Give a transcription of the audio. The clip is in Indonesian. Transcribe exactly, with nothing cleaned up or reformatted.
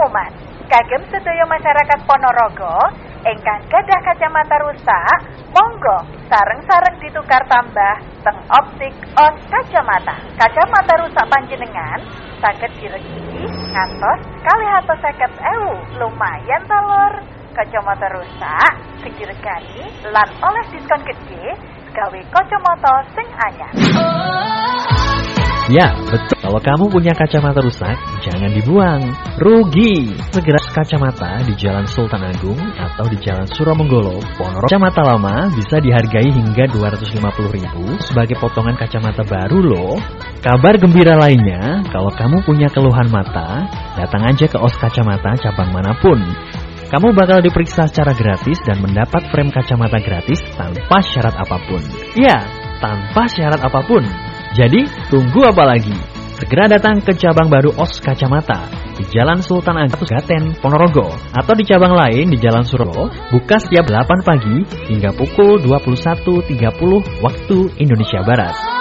pengumuman kagem sedaya masyarakat Ponorogo ingkang gadah kacamata rusak, monggo sareng-sareng ditukar tambah teng optik Os Kacamata. Kacamata rusak panjenengan saged diregi ngantos kalih atus seket ewu. Lumayan ta, Lur. Kacamata rusak sing diregani lan oleh diskon gede gawe kacamata sing anyar. Ya, betul. Kalau kamu punya kacamata rusak, jangan dibuang. Rugi. Segera kacamata di Jalan Sultan Agung atau di Jalan Suromenggolo, Ponorogo. Kacamata lama bisa dihargai hingga dua ratus lima puluh ribu sebagai potongan kacamata baru loh. Kabar gembira lainnya, kalau kamu punya keluhan mata, datang aja ke Os Kacamata cabang manapun. Kamu bakal diperiksa secara gratis dan mendapat frame kacamata gratis tanpa syarat apapun. Ya, tanpa syarat apapun. Jadi, tunggu apa lagi? Segera datang ke cabang baru Os Kacamata di Jalan Sultan Agung, Gaten, Ponorogo, atau di cabang lain di Jalan Surolo, buka setiap delapan pagi hingga pukul dua puluh satu tiga puluh waktu Indonesia Barat.